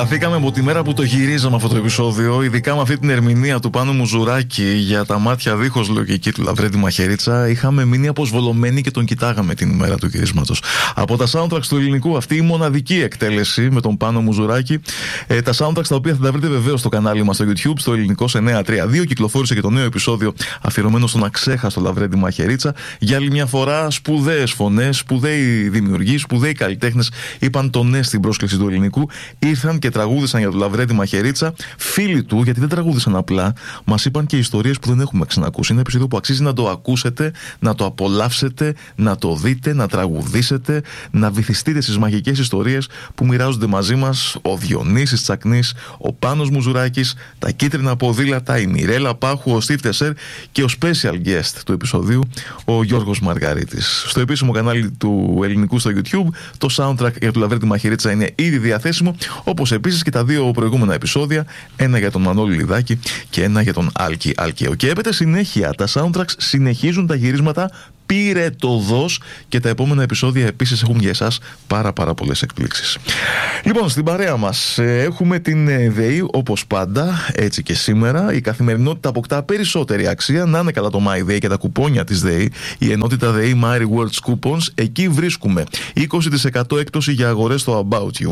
Τρελαθήκαμε από τη μέρα που το γυρίζαμε αυτό το επεισόδιο, ειδικά με αυτή την ερμηνεία του Πάνου Μουζουράκη για τα μάτια δίχως λογική του Λαβρέντη Μαχαιρίτσα. Είχαμε μείνει αποσβολωμένοι και τον κοιτάγαμε την ημέρα του γυρίσματος. Από τα soundtracks του ελληνικού, αυτή η μοναδική εκτέλεση με τον Πάνο Μουζουράκη. Τα soundtracks τα οποία θα τα βρείτε βεβαίως στο κανάλι μας στο YouTube, στο ελληνικό σε 932. Κυκλοφόρησε και το νέο επεισόδιο αφιερωμένο στον αξέχαστο Λαβρέντη Μαχαιρίτσα. Για άλλη μια φορά, σπουδαίες φωνές, σπουδαίοι δημιουργοί, σπουδαίοι καλλιτέχνες είπαν το ναι στην πρόσκληση του ελληνικού. Ήρθαν και τραγούδισαν για τον Λαβρέντη Μαχαιρίτσα. Φίλοι του, γιατί δεν τραγούδισαν απλά, μας είπαν και ιστορίες που δεν έχουμε ξανακούσει. Είναι ένα επεισόδιο που αξίζει να το ακούσετε, να το απολαύσετε, να το δείτε, να τραγουδήσετε, να βυθιστείτε στις μαγικές ιστορίες που μοιράζονται μαζί μας ο Διονύσης Τσακνής, ο Πάνος Μουζουράκης, τα κίτρινα ποδήλατα, η Μιρέλα Πάχου, ο Στίβ Τεσέρ και ο special guest του επεισοδίου, ο Γιώργος Μαργαρίτης. Στο επίσημο κανάλι του ελληνικού στο YouTube, το soundtrack για τον Λαβρέντη Μαχαιρίτσα είναι ήδη διαθέσιμο, όπως επίσης και τα δύο προηγούμενα επεισόδια, ένα για τον Μανώλη Λιδάκη και ένα για τον Άλκη Αλκαίο. Και έπειτα συνέχεια, τα soundtracks συνεχίζουν τα γυρίσματα πυρετωδώς και τα επόμενα επεισόδια επίσης έχουν για εσάς πάρα πολλές εκπλήξεις. Λοιπόν, στην παρέα μας έχουμε την ΔΕΗ, όπως πάντα, έτσι και σήμερα. Η καθημερινότητα αποκτά περισσότερη αξία. Να είναι καλά το MyDay και τα κουπόνια της ΔΕΗ. Η ενότητα ΔΕΗ My Rewards Coupons. Εκεί βρίσκουμε 20% έκπτωση για αγορές στο About You,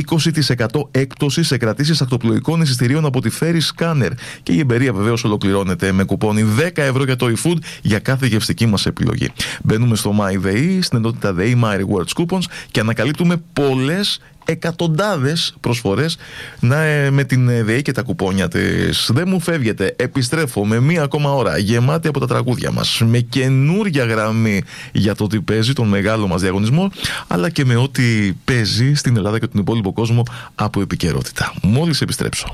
20% έκπτωση σε κρατήσεις ακτοπλοϊκών εισιτηρίων από τη Ferry Scanner. Και η εμπειρία βεβαίως ολοκληρώνεται με κουπόνι 10 ευρώ για το eFood για κάθε γευστική μας επιλογή. Μπαίνουμε στο MyDay, στην ενότητα ΔΕΗ My Rewards Coupons και ανακαλύπτουμε πολλές εκατοντάδες προσφορές με την ΔΕΗ και τα κουπόνια της. Δεν μου φεύγετε, επιστρέφω με μία ακόμα ώρα γεμάτη από τα τραγούδια μας, με καινούρια γραμμή για το τι παίζει τον μεγάλο μας διαγωνισμό, αλλά και με ό,τι παίζει στην Ελλάδα και τον υπόλοιπο κόσμο από επικαιρότητα. Μόλις επιστρέψω.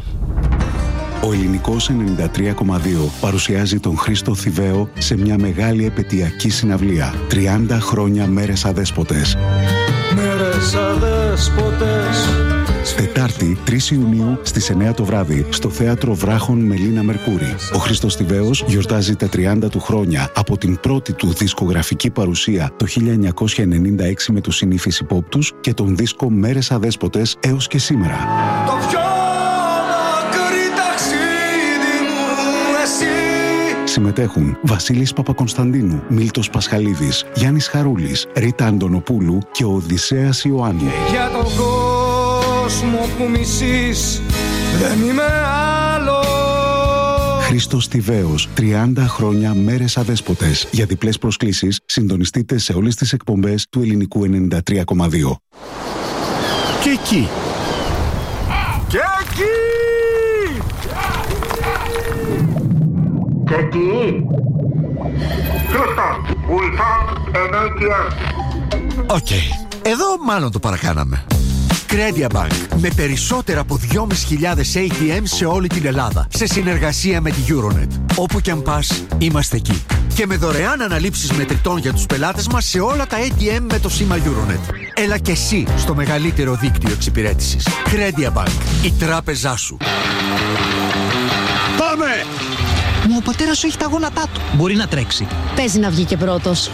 Ο Ελληνικός 93,2 παρουσιάζει τον Χρήστο Θηβαίο σε μια μεγάλη επετειακή συναυλία. 30 χρόνια μέρες αδέσποτες. Μέρες αδέσποτες. Τετάρτη, 3 Ιουνίου στις 9 το βράδυ, στο Θέατρο Βράχων Μελίνα Μερκούρη. Ο Χρήστος Θηβαίος γιορτάζει τα 30 του χρόνια από την πρώτη του δισκογραφική παρουσία το 1996 με τους συνήθεις υπόπτους και τον δίσκο Μέρες Αδέσποτες έως και σήμερα. Συμμετέχουν Βασίλης Παπακωνσταντίνου, Μίλτος Πασχαλίδης, Γιάννης Χαρούλης, Ρίτα Αντωνοπούλου και ο Οδυσσέας Ιωάννου. Και για τον κόσμο που μισείς δεν είμαι άλλο. Χρήστος Θηβαίος, 30 χρόνια μέρες αδέσποτες. Για διπλές προσκλήσεις συντονιστείτε σε όλες τις εκπομπές του ελληνικού 93,2. Και εκεί. Και εκεί. Και εκεί. Χρήστος, ουλφά ενέργεια. Οκ. Εδώ μάλλον το παρακάναμε. Credia Bank. Με περισσότερα από 2.500 ATM σε όλη την Ελλάδα. Σε συνεργασία με τη Euronet. Όπου κι αν πας, είμαστε εκεί. Και με δωρεάν αναλήψεις μετρητών για τους πελάτες μας σε όλα τα ATM με το σήμα Euronet. Έλα και εσύ στο μεγαλύτερο δίκτυο εξυπηρέτησης. Credia Bank. Η τράπεζά σου. Πάμε! Μα ο πατέρας σου έχει τα γόνατά του. Μπορεί να τρέξει. Παίζει να βγει και πρώτος.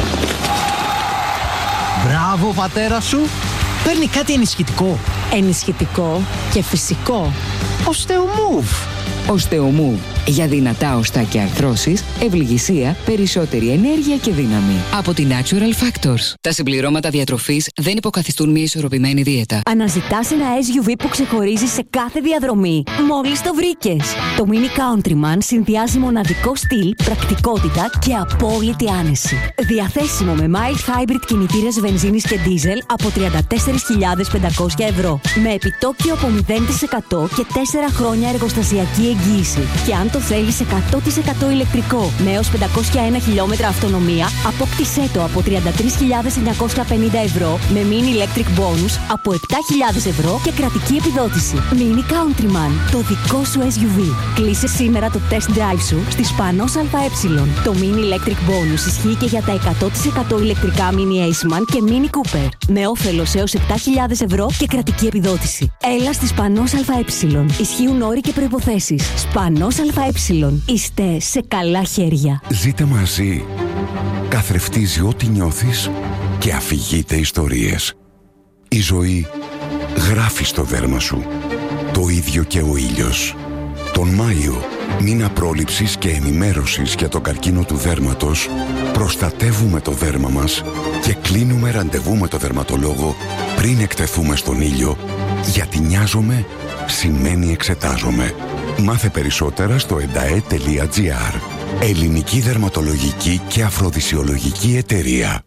Μπράβο, ο πατέρας σου. Παίρνει κάτι ενισχυτικό. Ενισχυτικό και φυσικό. Οστεομούβ. Οστεομούβ. Για δυνατά οστά και αρθρώσεις, ευληγησία, περισσότερη ενέργεια και δύναμη. Από τη Natural Factors. Τα συμπληρώματα διατροφής δεν υποκαθιστούν μια ισορροπημένη δίαιτα. Αναζητάς ένα SUV που ξεχωρίζει σε κάθε διαδρομή. Μόλις το βρήκες. Το Mini Countryman συνδυάζει μοναδικό στυλ, πρακτικότητα και απόλυτη άνεση. Διαθέσιμο με mild hybrid κινητήρες βενζίνης και diesel από 34.500 ευρώ. Με επιτόκιο από 0% και 4 χρόνια εργοστασιακή εγγύηση. Και αν το θέλεις 100% ηλεκτρικό με έως 501 χιλιόμετρα αυτονομία, απόκτησέ το από 33.950 ευρώ με Mini Electric Bonus από 7.000 ευρώ και κρατική επιδότηση. Mini Countryman, το δικό σου SUV. Κλείσε σήμερα το test drive σου στη Σπανός ΑΕ. Το Mini Electric Bonus ισχύει και για τα 100% ηλεκτρικά Mini Aceman και Mini Cooper. Με όφελος έως 7.000 ευρώ και κρατική επιδότηση. Έλα στη Σπανός ΑΕ. Ισχύουν όροι και προϋποθέσεις. Σπανός ΑΕ. Είστε σε καλά χέρια. Ζείτε μαζί. Καθρεφτίζει ό,τι νιώθεις και αφηγείτε ιστορίες. Η ζωή γράφει στο δέρμα σου. Το ίδιο και ο ήλιος. Τον Μάιο, μήνα πρόληψης και ενημέρωσης για τον καρκίνο του δέρματος, προστατεύουμε το δέρμα μας και κλείνουμε ραντεβού με το δερματολόγο πριν εκτεθούμε στον ήλιο, γιατί νοιάζομαι σημαίνει εξετάζομαι. Μάθε περισσότερα στο endae.gr. Ελληνική δερματολογική και αφροδισιολογική εταιρεία.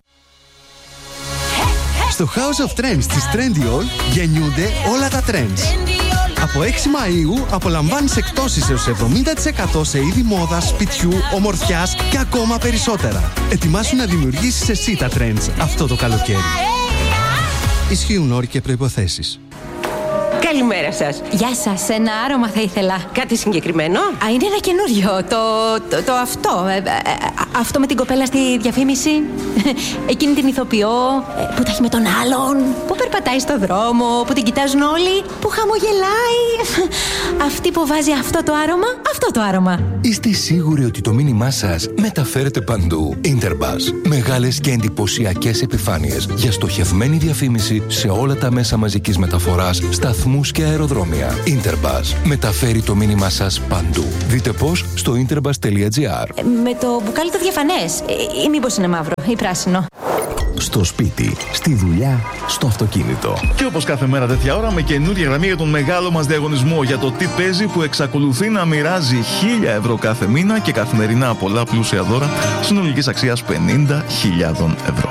Στο House of Trends της Trendyol γεννιούνται όλα τα trends. Από 6 Μαΐου απολαμβάνεις εκτόσεις έως 70% σε είδη μόδας, σπιτιού, ομορφιάς και ακόμα περισσότερα. Ετοιμάσου να δημιουργήσεις εσύ τα trends αυτό το καλοκαίρι. Ισχύουν όροι και προϋποθέσεις. Καλημέρα σας. Γεια σας, ένα άρωμα θα ήθελα. Κάτι συγκεκριμένο? Α, είναι ένα καινούριο. Το αυτό. Αυτό με την κοπέλα στη διαφήμιση. Εκείνη την ηθοποιό που τα έχει με τον άλλον. Που περπατάει στο δρόμο, που την κοιτάζουν όλοι. Που χαμογελάει. Αυτή που βάζει αυτό το άρωμα. Αυτό το άρωμα. Είστε σίγουροι ότι το μήνυμά σας μεταφέρεται παντού? Interbus. Μεγάλες και εντυπωσιακές επιφάνειες για στοχευμένη διαφήμιση σε όλα τα μέσα μαζικής μεταφοράς, σταθμούς και αεροδρόμια. Interbus. Μεταφέρει το μήνυμά σας παντού. Δείτε πώς στο interbus.gr. Με το μπουκάλι το διαφανές. Ή μήπως είναι μαύρο ή πράσινο? Στο σπίτι, στη δουλειά, στο αυτοκίνητο. Και όπως κάθε μέρα τέτοια ώρα, με καινούργια γραμμή για τον μεγάλο μας διαγωνισμό για το τι παίζει, που εξακολουθεί να μοιράζει 1.000 ευρώ κάθε μήνα και καθημερινά πολλά πλούσια δώρα συνολικής αξίας 50.000 ευρώ.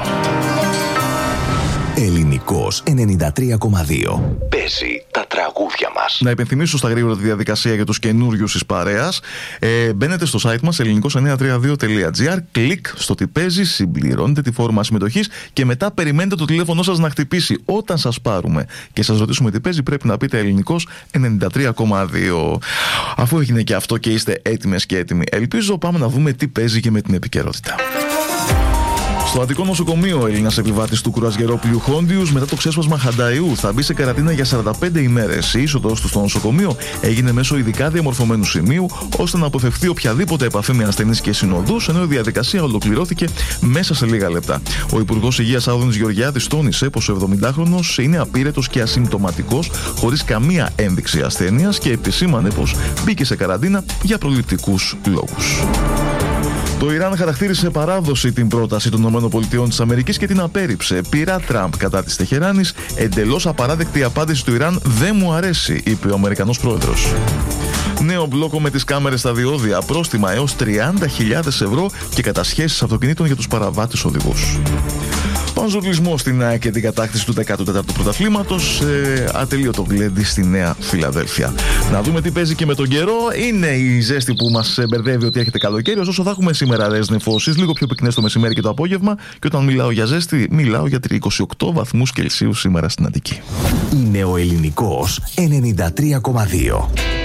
Ελληνικός 93,2. Παίζει τα τραγούδια μας. Να υπενθυμίσω στα γρήγορα τη διαδικασία για τους καινούριους της παρέας. Μπαίνετε στο site μας ελληνικός932.gr, κλικ στο τι παίζει, συμπληρώνετε τη φόρμα συμμετοχής και μετά περιμένετε το τηλέφωνο σας να χτυπήσει. Όταν σας πάρουμε και σας ρωτήσουμε τι παίζει, πρέπει να πείτε ελληνικός 93,2. Αφού έγινε και αυτό και είστε έτοιμες και έτοιμοι, ελπίζω πάμε να δούμε τι παίζει και με την επικαιρότητα. Στο Αττικό Νοσοκομείο, ο Έλληνας επιβάτης του κουρασγερόπλοιου Χόντιους μετά το ξέσπασμα Χανταϊού θα μπει σε καραντίνα για 45 ημέρες. Η είσοδος του στο νοσοκομείο έγινε μέσω ειδικά διαμορφωμένου σημείου, ώστε να αποφευθεί οποιαδήποτε επαφή με ασθενείς και συνοδούς, ενώ η διαδικασία ολοκληρώθηκε μέσα σε λίγα λεπτά. Ο Υπουργός Υγείας Άδωνης Γεωργιάδης τόνισε πως ο 70χρονος είναι απείρετος και ασυμπτωματικός, χωρίς καμία ένδειξη ασθένειας, και επισήμανε πως μπήκε σε καραντίνα για προληπτικούς λόγους. Το Ιράν χαρακτήρισε παράδοση την πρόταση των ΗΠΑ και την απέρριψε. Πειρά Τραμπ κατά της Τεχεράνης, εντελώς απαράδεκτη απάντηση του Ιράν, δεν μου αρέσει, είπε ο Αμερικανός πρόεδρος. Νέο μπλόκο με τις κάμερες στα διόδια, πρόστιμα έως 30.000 ευρώ και κατασχέσεις αυτοκινήτων για τους παραβάτες οδηγούς. Πανζουρλισμό στην ΑΕΚ και την κατάκτηση του 14ου πρωταθλήματος, ατελείωτο γλέντι στη Νέα Φιλαδέλφια. Να δούμε τι παίζει και με τον καιρό. Είναι η ζέστη που μας μπερδεύει ότι έχετε καλοκαίρι, ωστόσο θα έχουμε σήμερα ρεές νεφώσεις, λίγο πιο πυκνές το μεσημέρι και το απόγευμα. Και όταν μιλάω για ζέστη, μιλάω για 28 βαθμούς Κελσίου σήμερα στην Αττική. Είναι ο Ελληνικός 93,2.